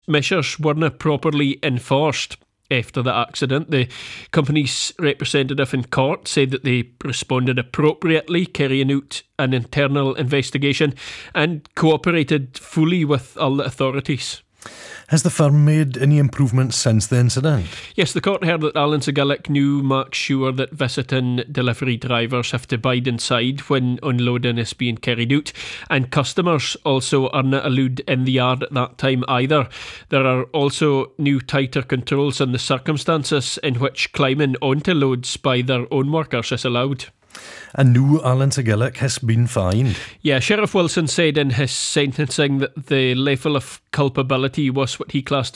measures weren't properly enforced after the accident. The company's representative in court said that they responded appropriately, carrying out an internal investigation and cooperated fully with all the authorities. Has the firm made any improvements since the incident? Yes, the court heard that Alan Segillik now makes sure that visiting delivery drivers have to bide inside when unloading is being carried out, and customers also are not allowed in the yard at that time either. There are also new tighter controls on the circumstances in which climbing onto loads by their own workers is allowed. And now Alan Segillik has been fined. Yeah, Sheriff Wilson said in his sentencing that the level of culpability was what he classed